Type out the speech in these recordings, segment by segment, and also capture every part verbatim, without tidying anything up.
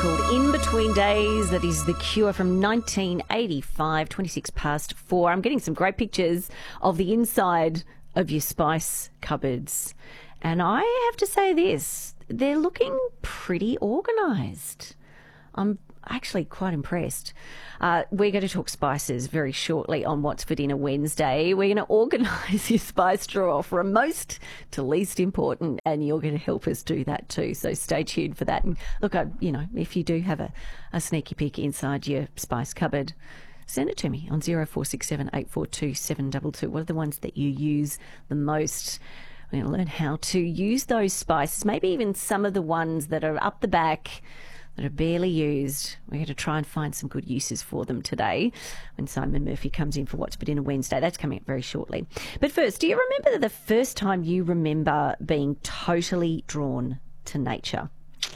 called In Between Days. That is The Cure from nineteen eighty-five, twenty-six past four. I'm getting some great pictures of the inside of your spice cupboards. And I have to say this, they're looking pretty organised. I'm actually quite impressed. Uh, we're going to talk spices very shortly on What's for Dinner Wednesday. We're going to organise your spice drawer from most to least important, and you're going to help us do that too. So stay tuned for that. And look, I, you know, if you do have a, a sneaky peek inside your spice cupboard, send it to me on zero four six seven eight four two seven two two. What are the ones that you use the most? We're going to learn how to use those spices, maybe even some of the ones that are up the back that are barely used. We're going to try and find some good uses for them today when Simon Murphy comes in for What's for Dinner Wednesday. That's coming up very shortly. But first, do you remember the first time you remember being totally drawn to nature?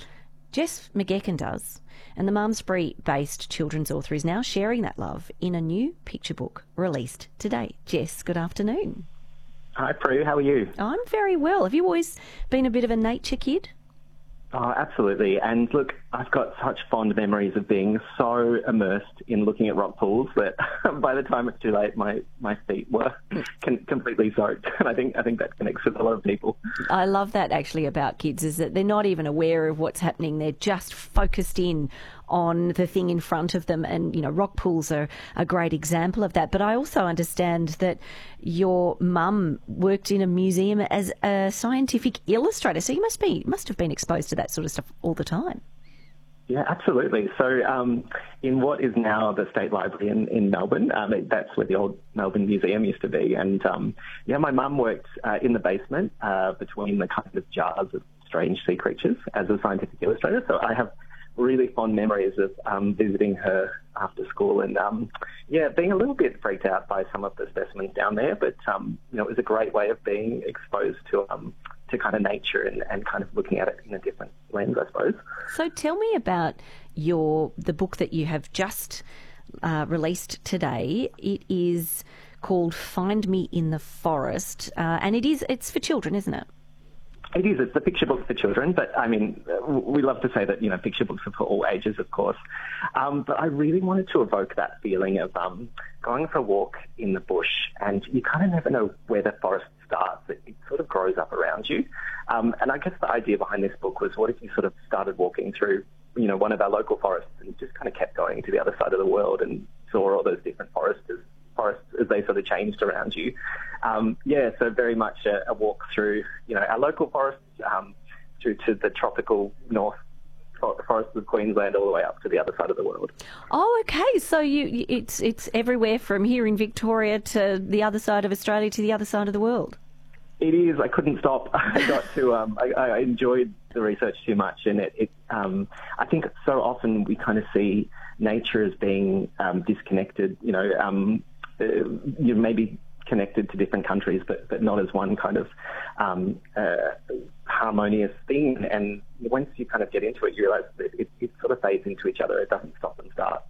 Jess McGecken does, and the Malmesbury-based children's author is now sharing that love in a new picture book released today. Jess, good afternoon. Hi, Prue. How are you? I'm very well. Have you always been a bit of a nature kid? Oh, absolutely. And look, I've got such fond memories of being so immersed in looking at rock pools that by the time it's too late, my, my feet were con- completely soaked. And I think I think that connects with a lot of people. I love that actually about kids, is that they're not even aware of what's happening. They're just focused in on the thing in front of them. And, you know, rock pools are a great example of that. But I also understand that your mum worked in a museum as a scientific illustrator. So you must be must have been exposed to that sort of stuff all the time. Yeah, absolutely. So um, in what is now the State Library in, in Melbourne, um, it, that's where the old Melbourne Museum used to be. And, um, yeah, my mum worked uh, in the basement uh, between the kind of jars of strange sea creatures as a scientific illustrator. So I have really fond memories of um, visiting her after school and, um, yeah, being a little bit freaked out by some of the specimens down there. But, um, you know, it was a great way of being exposed to um, to kind of nature and, and kind of looking at it in a different lens, I suppose. So tell me about your the book that you have just uh, released today. It is called Find Me in the Forest, uh, and it is it's for children, isn't it? It is. It's a picture book for children, but I mean, we love to say that, you know, picture books are for all ages, of course. Um, but I really wanted to evoke that feeling of um, going for a walk in the bush, and you kind of never know where the forest starts. It, it sort of grows up around you. Um, and I guess the idea behind this book was, what if you sort of started walking through, you know, one of our local forests and just kind of kept going to the other side of the world and saw all those different forests as, forests as they sort of changed around you. Um, yeah, so very much a, a walk through, you know, our local forests, um, through to the tropical north forests of Queensland, all the way up to the other side of the world. Oh, okay. So you, it's it's everywhere from here in Victoria to the other side of Australia to the other side of the world. It is. I couldn't stop. I got to. Um, I, I enjoyed the research too much, and it. it um, I think so often we kind of see nature as being um, disconnected. You know, um, uh, you maybe connected to different countries, but, but not as one kind of um, uh, harmonious thing. And once you kind of get into it, you realise that it, it sort of fades into each other. It doesn't stop and start.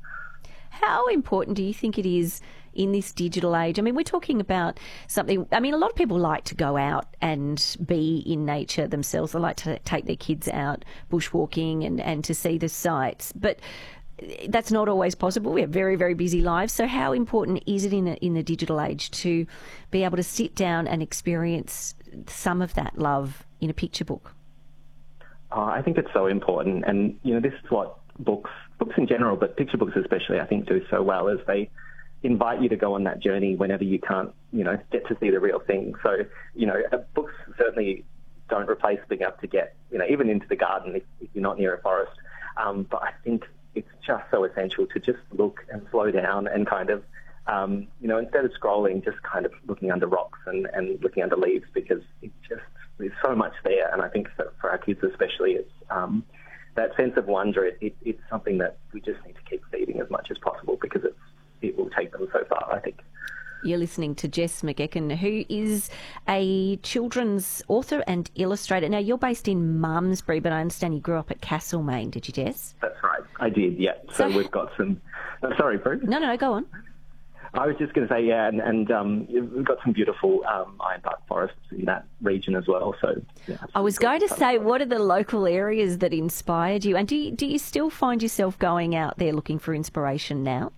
How important do you think it is in this digital age? I mean, we're talking about something, I mean, a lot of people like to go out and be in nature themselves. They like to take their kids out bushwalking and, and to see the sights. But that's not always possible. We have very, very busy lives. So how important is it in a, in the digital age to be able to sit down and experience some of that love in a picture book? Oh, I think it's so important. And, you know, this is what books, books in general, but picture books especially, I think do so well, as they invite you to go on that journey whenever you can't, you know, get to see the real thing. So, you know, books certainly don't replace being able to get, you know, even into the garden if, if you're not near a forest. Um, but I think it's just so essential to just look and slow down and kind of, um, you know, instead of scrolling, just kind of looking under rocks and, and looking under leaves, because it just, there's so much there. And I think for, for our kids especially, it's um, that sense of wonder. It, it, it's something that we just need to keep feeding as much as possible, because it's, it will take them so far, I think. You're listening to Jess McGecken, who is a children's author and illustrator. Now, you're based in Malmesbury, but I understand you grew up at Castlemaine, did you, Jess? That's right. I did, yeah. So, so we've got some... Oh, sorry, Prue. No, no, no, go on. I was just going to say, yeah, and, and um, we've got some beautiful um, ironbark forests in that region as well. So, yeah, I was going to say, what are the local areas that inspired you? And do you, do you still find yourself going out there looking for inspiration now?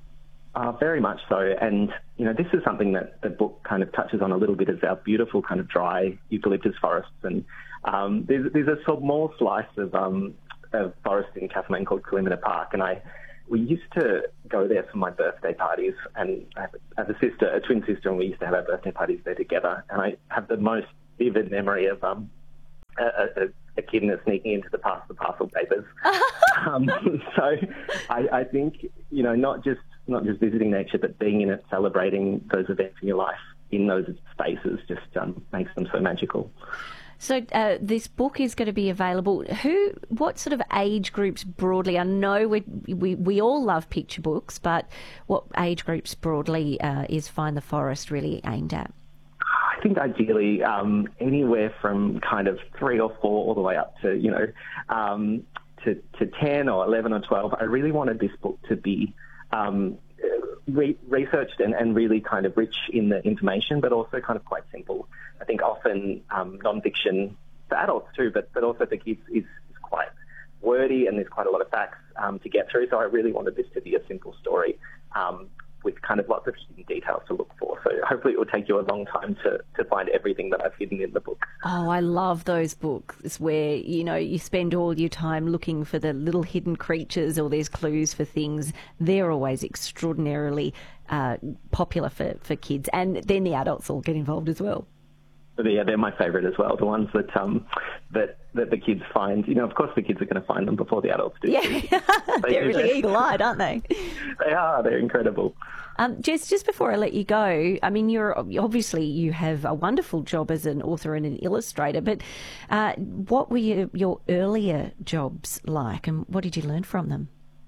Uh, very much so. And, you know, this is something that the book kind of touches on a little bit, is our beautiful kind of dry eucalyptus forests. And um, there's, there's a small slice of, um, of forest in Castlemaine called Kalimata Park, and I we used to go there for my birthday parties, and I have, I have a sister, a twin sister, and we used to have our birthday parties there together. And I have the most vivid memory of um, a, a, a kid sneaking into the pass the parcel papers. um, so I, I think, you know, not just not just visiting nature, but being in it, celebrating those events in your life in those spaces, just um, makes them so magical. So uh, this book is going to be available. Who, what sort of age groups broadly? I know we we, we all love picture books, but what age groups broadly uh, is Find the Forest really aimed at? I think ideally um, anywhere from kind of three or four all the way up to, you know, um, to, to ten or eleven or twelve. I really wanted this book to be um, re- researched and, and really kind of rich in the information, but also kind of quite simple. I think often um, non-fiction for adults too, but, but also for kids is, is quite wordy, and there's quite a lot of facts um, to get through. So I really wanted this to be a simple story um, with kind of lots of hidden details to look for. So hopefully it will take you a long time to, to find everything that I've hidden in the book. Oh, I love those books where, you know, you spend all your time looking for the little hidden creatures, or there's clues for things. They're always extraordinarily uh, popular for, for kids, and then the adults all get involved as well. Yeah, they're my favourite as well. The ones that um that, that the kids find. You know, of course, the kids are going to find them before the adults do. Yeah, they're really eagle-eyed, aren't they? They are. They're incredible. Um, Jess, just before I let you go, I mean, you're obviously you have a wonderful job as an author and an illustrator. But uh, what were your, your earlier jobs like, and what did you learn from them?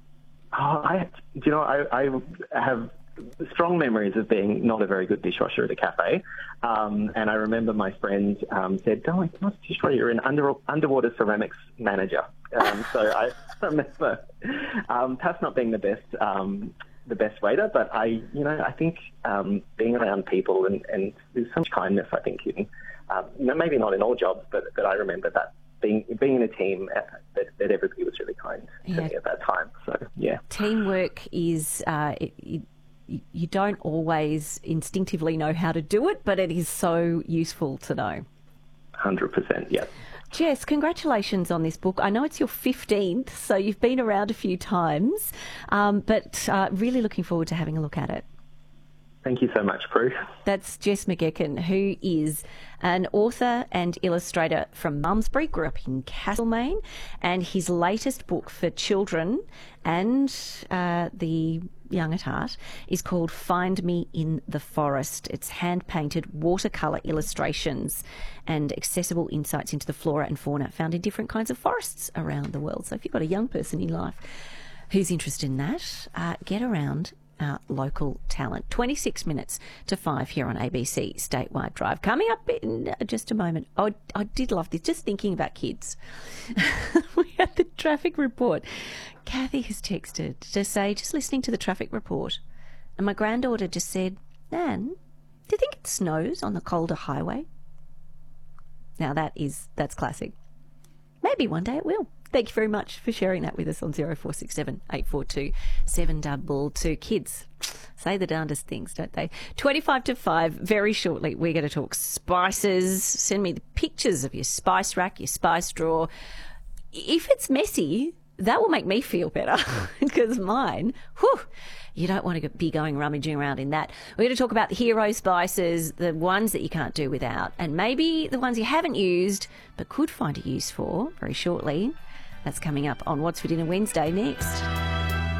Oh, I, you know, I, I have strong memories of being not a very good dishwasher at a cafe. Um, and I remember my friend um, said, "Oh, you're not a dishwasher, you're an under, underwater ceramics manager." Um, so I remember um, perhaps not being the best um, the best waiter, but I, you know, I think um, being around people and, and there's so much kindness, I think, in, um, you know, maybe not in all jobs, but, but I remember that being being in a team, uh, that, that everybody was really kind to yeah. me at that time. So, yeah. Teamwork is... Uh, it, it, you don't always instinctively know how to do it, but it is so useful to know. one hundred percent, yeah. Jess, congratulations on this book. I know it's your fifteenth, so you've been around a few times, um, but uh, really looking forward to having a look at it. Thank you so much, Prue. That's Jess McGeechan, who is an author and illustrator from Malmesbury, grew up in Castlemaine, and his latest book for children and uh, the young at heart is called Find Me in the Forest. It's hand-painted watercolour illustrations and accessible insights into the flora and fauna found in different kinds of forests around the world. So if you've got a young person in life who's interested in that, uh, get around Uh, local talent. twenty-six minutes to five here on A B C Statewide Drive. Coming up in just a moment. Oh, I did love this, just thinking about kids. We had the traffic report. Kathy has texted to say, just listening to the traffic report, and my granddaughter just said, "Nan, do you think it snows on the colder highway?" Now that is, that's classic. Maybe one day it will. Thank you very much for sharing that with us on zero four six seven, eight four two, seven two two. Kids say the darndest things, don't they? twenty-five to five, very shortly, we're going to talk spices. Send me the pictures of your spice rack, your spice drawer. If it's messy, that will make me feel better, because mine, whew, you don't want to be going rummaging around in that. We're going to talk about the hero spices, the ones that you can't do without, and maybe the ones you haven't used but could find a use for very shortly. That's coming up on What's for Dinner Wednesday next.